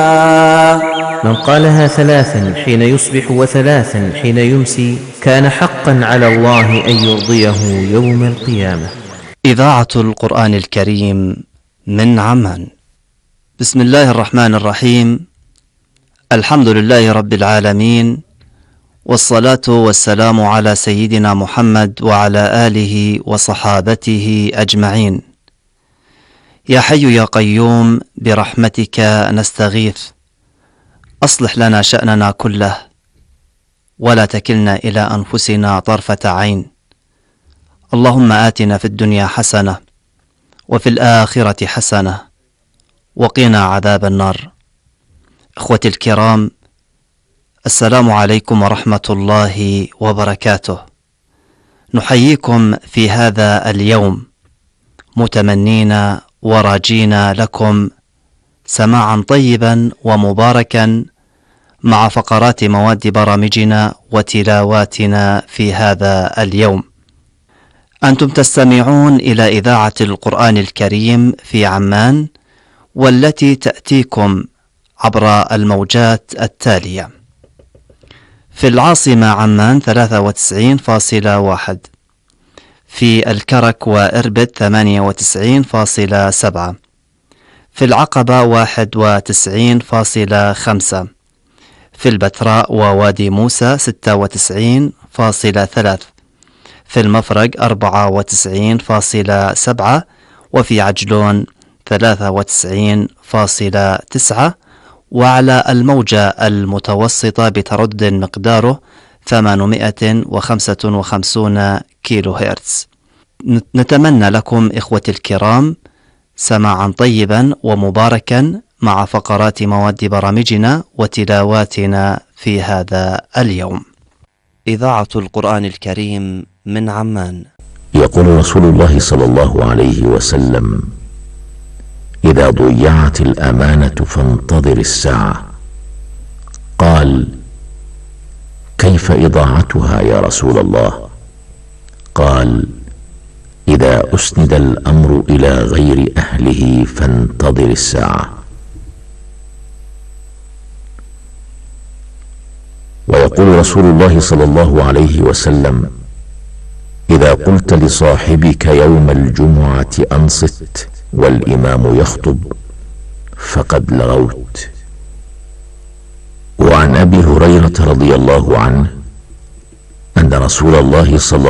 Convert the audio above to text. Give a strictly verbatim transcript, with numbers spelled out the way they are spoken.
من قالها ثلاثا حين يصبح وثلاثا حين يمسي كان حقا على الله أن يرضيه يوم القيامة. إذاعة القرآن الكريم من عمان. بسم الله الرحمن الرحيم. الحمد لله رب العالمين، والصلاة والسلام على سيدنا محمد وعلى آله وصحابته أجمعين. يا حي يا قيوم برحمتك نستغيث، أصلح لنا شأننا كله ولا تكلنا إلى أنفسنا طرفة عين. اللهم آتنا في الدنيا حسنة وفي الآخرة حسنة وقنا عذاب النار. إخوتي الكرام، السلام عليكم ورحمة الله وبركاته. نحييكم في هذا اليوم متمنين وراجين لكم سماعا طيبا ومباركا مع فقرات مواد برامجنا وتلاواتنا في هذا اليوم. أنتم تستمعون إلى إذاعة القرآن الكريم في عمان، والتي تأتيكم عبر الموجات التالية: في العاصمة عمان ثلاثة وتسعين فاصلة واحد، في الكرك وإربد ثمانية وتسعين فاصلة سبعة، في العقبة واحد وتسعين فاصلة خمسة، في البتراء ووادي موسى ستة وتسعين فاصلة ثلاثة، في المفرق أربعة وتسعين فاصلة سبعة، وفي عجلون ثلاثة وتسعين فاصلة تسعة، وعلى الموجة المتوسطة بتردد مقداره ثمانمائة وخمسة وخمسين كيلو هرتز. نتمنى لكم إخوتي الكرام سماعا طيبا ومباركا مع فقرات مواد برامجنا وتلاواتنا في هذا اليوم. إذاعة القرآن الكريم من عمان. يقول رسول الله صلى الله عليه وسلم: إذا ضيعت الأمانة فانتظر الساعة. قال: كيف إضاعتها يا رسول الله؟ قال: إذا أسند الأمر إلى غير أهله فانتظر الساعة. ويقول رسول الله صلى الله عليه وسلم: إذا قلت لصاحبك يوم الجمعة أنصت والإمام يخطب فقد لغوت. وعن أبي هريرة رضي الله عنه أن رسول الله صلى